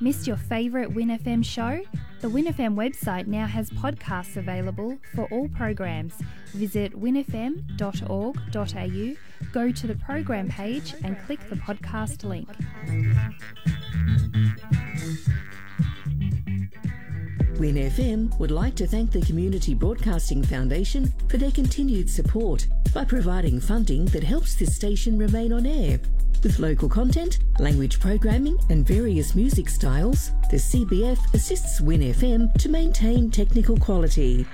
Missed your favourite Win FM show? The Win FM website now has podcasts available for all programs. Visit winfm.org.au, go to the program page and click the podcast link. Win FM would like to thank the Community Broadcasting Foundation for their continued support by providing funding that helps this station remain on air. With local content, language programming and various music styles, the CBF assists Win FM to maintain technical quality.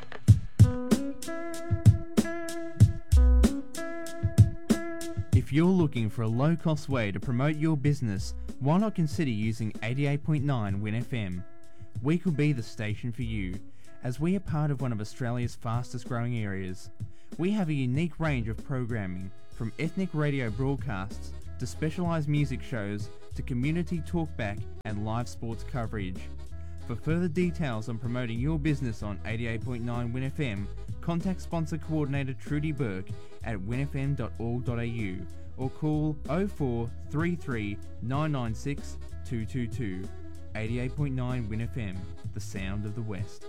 If you're looking for a low-cost way to promote your business, why not consider using 88.9 Win FM? We could be the station for you, as we are part of one of Australia's fastest growing areas. We have a unique range of programming, from ethnic radio broadcasts to specialised music shows to community talkback and live sports coverage. For further details on promoting your business on 88.9 Win FM, contact sponsor coordinator Trudy Burke at winfm.org.au or call 0433 996 222. 88.9 Win FM, the sound of the West.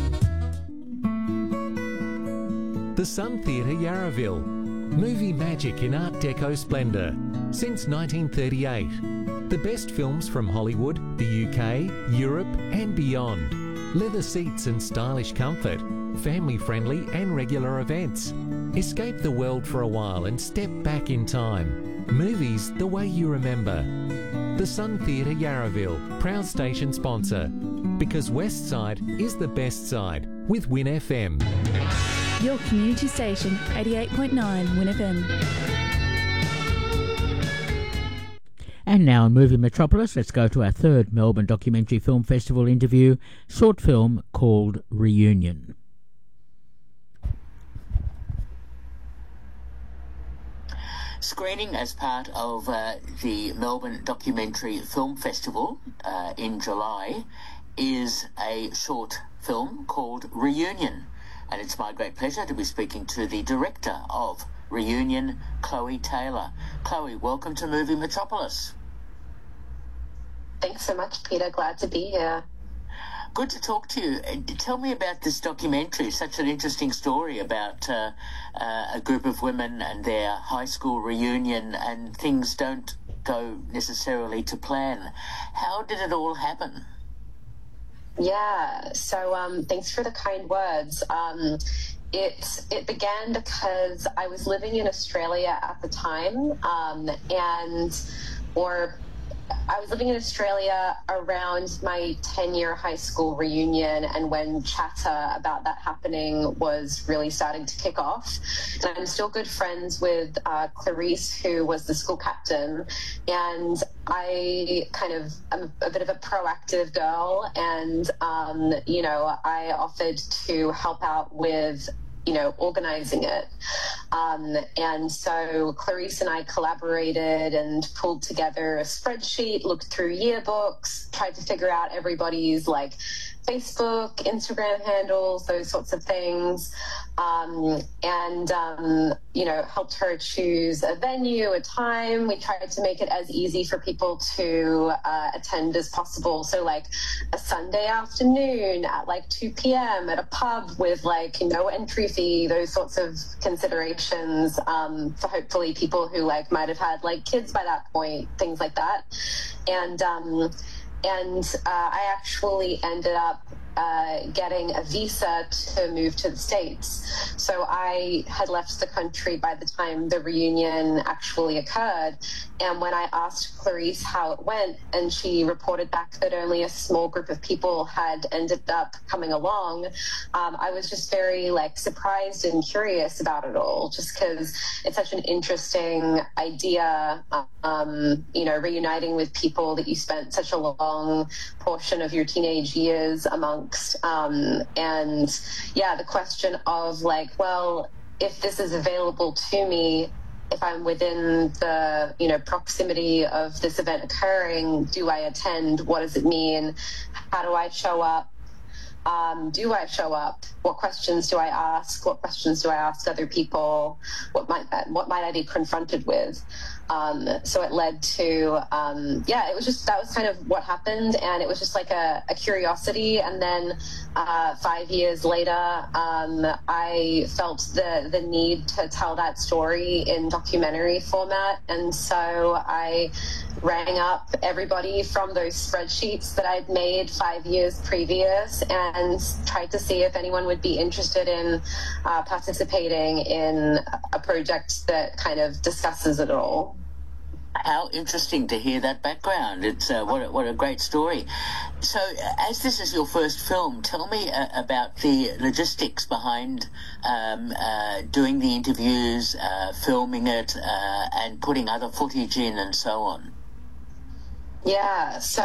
The Sun Theatre Yarraville. Movie magic in Art Deco splendour. Since 1938. The best films from Hollywood, the UK, Europe and beyond. Leather seats and stylish comfort. Family-friendly and regular events. Escape the world for a while and step back in time. Movies the way you remember. The Sun Theatre Yarraville, proud station sponsor. Because West Side is the best side with Win FM. Your community station, 88.9 Win FM. And now in Movie Metropolis, let's go to our third Melbourne Documentary Film Festival interview, short film called Reunion. Screening as part of the Melbourne Documentary Film Festival in July is a short film called Reunion. And it's my great pleasure to be speaking to the director of Reunion, Chloe Taylor. Chloe, welcome to Movie Metropolis. Thanks so much, Peter. Glad to be here. Good to talk to you. Tell me about this documentary. Such an interesting story about a group of women and their high school reunion, and things don't go necessarily to plan. How did it all happen? Yeah, so thanks for the kind words. It began because I was living in Australia at the time, I was living in Australia around my 10-year high school reunion, and when chatter about that happening was really starting to kick off. And I'm still good friends with Clarice, who was the school captain, and I I'm a bit of a proactive girl, and, I offered to help out with organizing it. And so Clarice and I collaborated and pulled together a spreadsheet, looked through yearbooks, tried to figure out everybody's Facebook, Instagram handles, those sorts of things, helped her choose a venue, a time. We tried to make it as easy for people to attend as possible. So a Sunday afternoon at 2 p.m. at a pub with no entry fee, those sorts of considerations for hopefully people who might have had kids by that point, things like that. And I actually ended up getting a visa to move to the States. So I had left the country by the time the reunion actually occurred. And when I asked Clarice how it went, and she reported back that only a small group of people had ended up coming along, I was just very surprised and curious about it all, just because it's such an interesting idea, reuniting with people that you spent such a long portion of your teenage years amongst. The question of if this is available to me, if I'm within the, proximity of this event occurring, do I attend? What does it mean? How do I show up? do I show up? What questions do I ask? What questions do I ask other people? What might I be confronted with? So it led to, that was kind of what happened. And it was just like a curiosity. And then 5 years later, I felt the need to tell that story in documentary format. And so I rang up everybody from those spreadsheets that I'd made 5 years previous and tried to see if anyone would be interested in participating in a project that kind of discusses it all. How interesting to hear that background. It's what a great story. So, as this is your first film, tell me about the logistics behind doing the interviews, filming it, and putting other footage in and so on. Yeah, so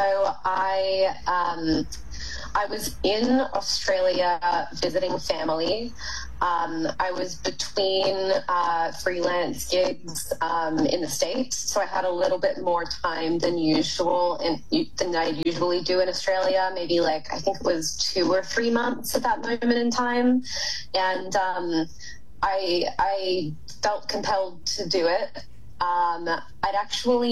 I was in Australia visiting family. I was between freelance gigs in the States, so I had a little bit more time than usual than I usually do in Australia, maybe I think it was 2 or 3 months at that moment in time. And I felt compelled to do it. I'd actually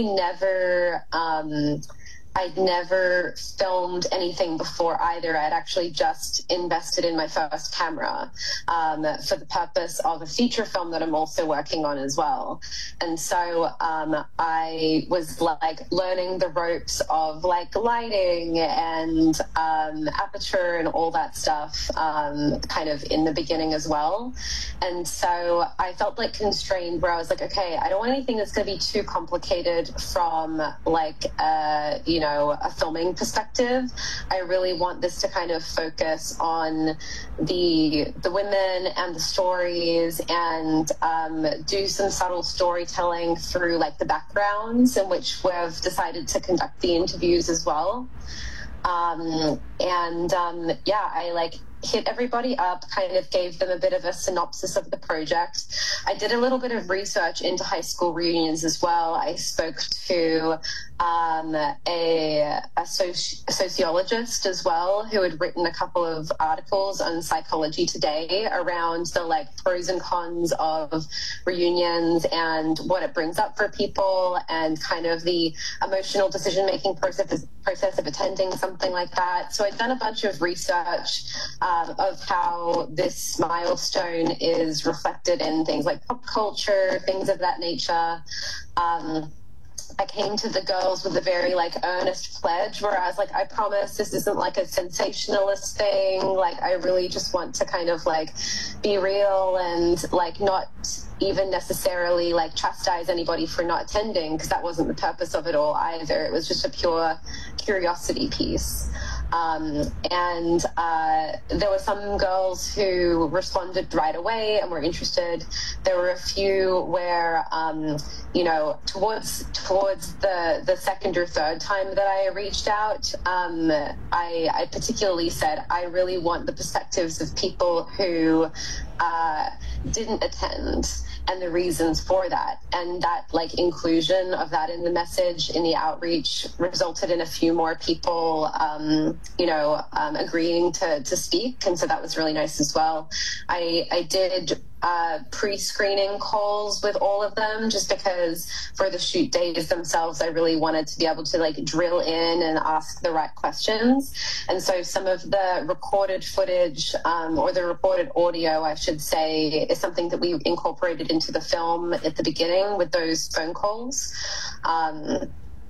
I'd never filmed anything before either. I'd actually just invested in my first camera for the purpose of a feature film that I'm also working on as well. And so I was learning the ropes of lighting and aperture and all that stuff kind of in the beginning as well. And so I felt constrained where I was okay, I don't want anything that's going to be too complicated from a filming perspective. I really want this to kind of focus on the women and the stories and do some subtle storytelling through the backgrounds in which we've decided to conduct the interviews as well. I hit everybody up, kind of gave them a bit of a synopsis of the project. I did a little bit of research into high school reunions as well. I spoke to a sociologist as well who had written a couple of articles on Psychology Today around the pros and cons of reunions and what it brings up for people and kind of the emotional decision-making process of attending something like that. So I'd done a bunch of research of how this milestone is reflected in things like pop culture, things of that nature. I came to the girls with a very earnest pledge where I was I promise this isn't a sensationalist thing. I really just want to kind of be real and not even necessarily chastise anybody for not attending, because that wasn't the purpose of it all either. It was just a pure curiosity piece. There were some girls who responded right away and were interested. There were a few where, towards the second or third time that I reached out, I particularly said, I really want the perspectives of people who didn't attend and the reasons for that. And that inclusion of that in the message, in the outreach, resulted in a few more people, agreeing to speak. And so that was really nice as well. I did pre-screening calls with all of them just because for the shoot days themselves, I really wanted to be able to drill in and ask the right questions. And so some of the recorded footage or the recorded audio, I should say, is something that we incorporated into the film at the beginning with those phone calls. I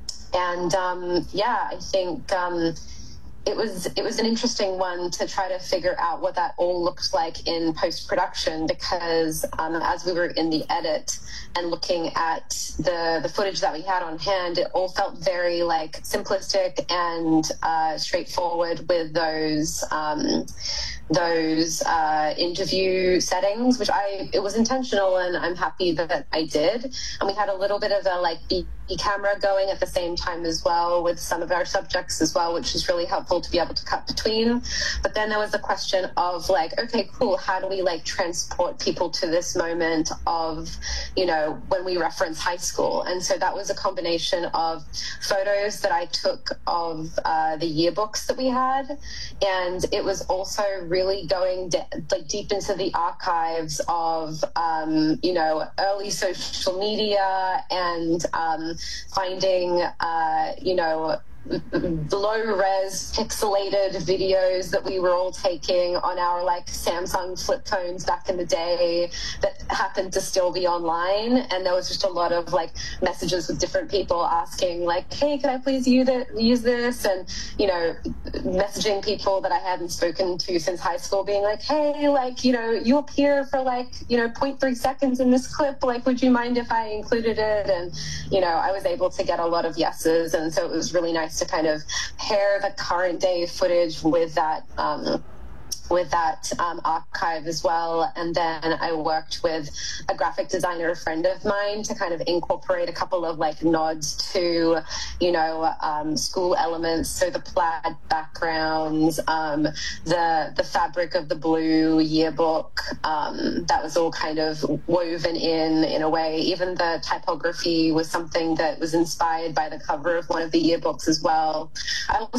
think it was an interesting one to try to figure out what that all looks like in post-production, because as we were in the edit and looking at the footage that we had on hand, it all felt very simplistic and straightforward with those those interview settings, which it was intentional, and I'm happy that I did. And we had a little bit of a like B camera going at the same time as well with some of our subjects as well, which is really helpful to be able to cut between. But then there was the question of like, okay, cool, how do we like transport people to this moment of, you know, when we reference high school? And so that was a combination of photos that I took of the yearbooks that we had, and it was also really going like deep into the archives of you know, early social media, and finding you know, low-res pixelated videos that we were all taking on our like Samsung flip phones back in the day that happened to still be online. And there was just a lot of like messages with different people asking like, hey, can I please use this? And, you know, messaging people that I hadn't spoken to since high school being like, hey, like, you know, you appear for like, you know, 0.3 seconds in this clip, like, would you mind if I included it? And, you know, I was able to get a lot of yeses, and so it was really nice to kind of pair the current day footage with that archive as well. And then I worked with a graphic designer, a friend of mine, to kind of incorporate a couple of like nods to, you know, school elements. So the plaid backgrounds, the fabric of the blue yearbook, that was all kind of woven in a way. Even the typography was something that was inspired by the cover of one of the yearbooks as well. I also